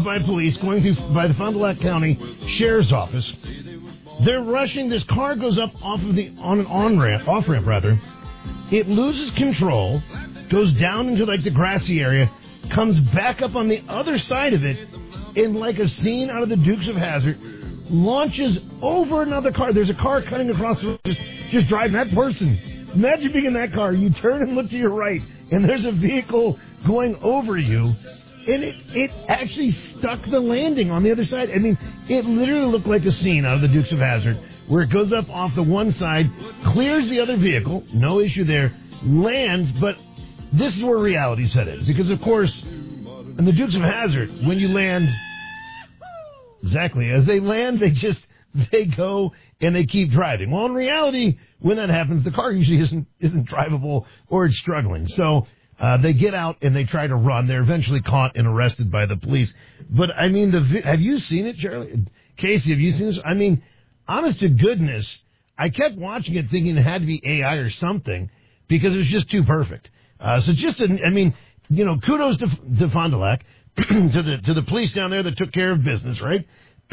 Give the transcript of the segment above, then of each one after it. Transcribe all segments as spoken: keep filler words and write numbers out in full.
pursued by police going through by the Fond du Lac County Sheriff's Office. They're rushing. This car goes up off of the on an on ramp, off ramp rather. It loses control, goes down into like the grassy area, comes back up on the other side of it, in like a scene out of the Dukes of Hazzard, launches over another car. There's a car cutting across the road, just, just driving that person. Imagine being in that car. You turn and look to your right, and there's a vehicle going over you. And it, it actually stuck the landing on the other side. I mean, it literally looked like a scene out of the Dukes of Hazzard, where it goes up off the one side, clears the other vehicle, no issue there, lands, but this is where reality set in. Because, of course, in the Dukes of Hazzard, when you land, exactly, as they land, they just, they go and they keep driving. Well, in reality, when that happens, the car usually isn't, isn't drivable or it's struggling. So, Uh, they get out and they try to run. They're eventually caught and arrested by the police. But, I mean, the vi- have you seen it, Charlie? Casey, have you seen this? I mean, honest to goodness, I kept watching it thinking it had to be A I or something because it was just too perfect. Uh, so just, a, I mean, you know, kudos to, to Fond du Lac, to the to the police down there that took care of business, right?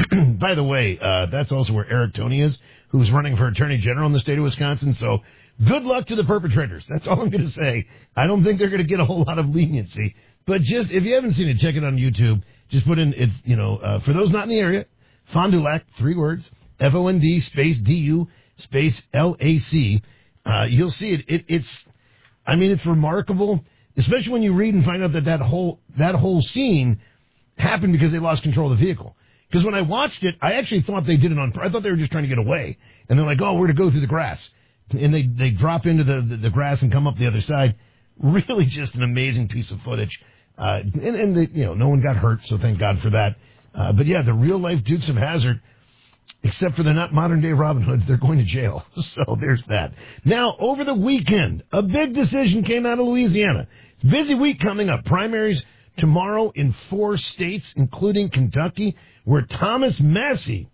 By the way, uh, that's also where Eric Toney is, who's running for Attorney General in the state of Wisconsin. So good luck to the perpetrators. That's all I'm going to say. I don't think they're going to get a whole lot of leniency. But just, if you haven't seen it, check it on YouTube. Just put in, it's, you know, uh, for those not in the area, Fond du Lac, three words, F O N D space D U space L A C. Uh, you'll see it. it. It's, I mean, it's remarkable, especially when you read and find out that that whole, that whole scene happened because they lost control of the vehicle. Because when I watched it, I actually thought they did it on, I thought they were just trying to get away. And they're like, oh, we're to go through the grass. And they, they drop into the, the, the grass and come up the other side. Really just an amazing piece of footage. Uh, and, and the, you know, no one got hurt, so thank God for that. Uh, but yeah, the real life Dukes of Hazzard, except for they're not modern day Robin Hoods, they're going to jail. So there's that. Now, over the weekend, a big decision came out of Louisiana. Busy week coming up. Primaries tomorrow in four states, including Kentucky, where Thomas Massie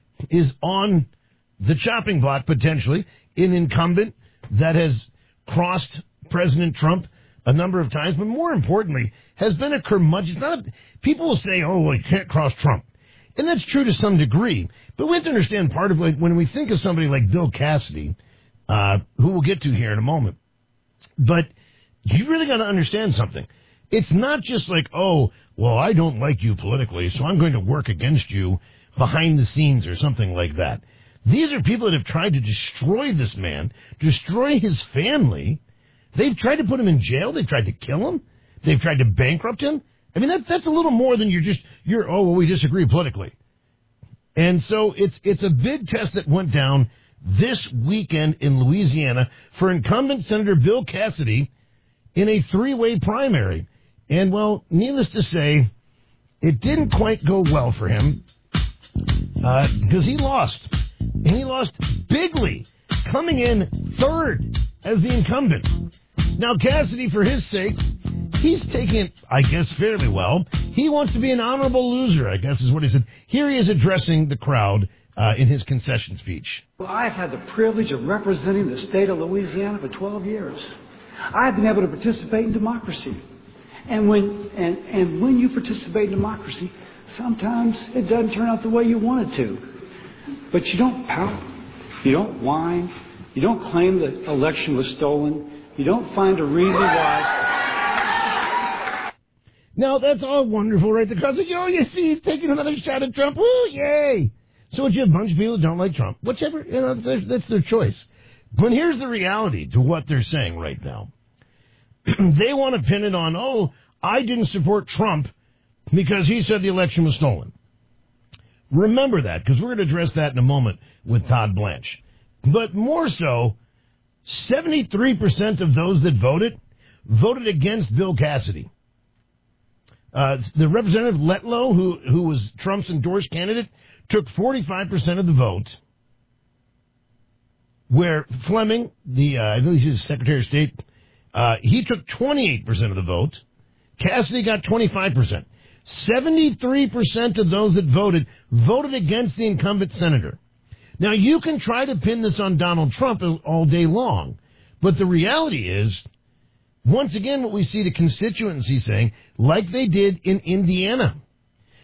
is on the chopping block, potentially, an incumbent that has crossed President Trump a number of times, but more importantly, has been a curmudgeon. It's not a, people will say, oh, well, you can't cross Trump. And that's true to some degree. But we have to understand part of like when we think of somebody like Bill Cassidy, uh, who we'll get to here in a moment. But you really got to understand something. It's not just like, oh, well, I don't like you politically, so I'm going to work against you behind the scenes or something like that. These are people that have tried to destroy this man, destroy his family. They've tried to put him in jail. They've tried to kill him. They've tried to bankrupt him. I mean, that, that's a little more than you're just, you're, oh, well, we disagree politically. And so it's it's a big test that went down this weekend in Louisiana for incumbent Senator Bill Cassidy in a three-way primary. And, well, needless to say, it didn't quite go well for him uh, because he lost. And he lost bigly, coming in third as the incumbent. Now, Cassidy, for his sake, he's taking it, I guess, fairly well. He wants to be an honorable loser, I guess is what he said. Here he is addressing the crowd uh, in his concession speech. Well, I've had the privilege of representing the state of Louisiana for twelve years. I've been able to participate in democracy. And when, and, and when you participate in democracy, sometimes it doesn't turn out the way you want it to. But you don't pout. You don't whine. You don't claim the election was stolen. You don't find a reason why. Now, that's all wonderful, right? Because, you know, you see, he's taking another shot at Trump. Woo, yay! So you have a bunch of people that don't like Trump. Whichever, you know, that's, that's their choice. But here's the reality to what they're saying right now. They want to pin it on, oh, I didn't support Trump because he said the election was stolen. Remember that, because we're going to address that in a moment with Todd Blanche. But more so, seventy-three percent of those that voted, voted against Bill Cassidy. Uh, the Representative Letlow, who, who was Trump's endorsed candidate, took forty-five percent of the vote, where Fleming, the uh, I believe he's Secretary of State, uh, he took twenty-eight percent of the vote. Cassidy got twenty-five percent. seventy-three percent of those that voted, voted against the incumbent senator. Now, you can try to pin this on Donald Trump all day long, but the reality is, once again, what we see the constituency saying, like they did in Indiana.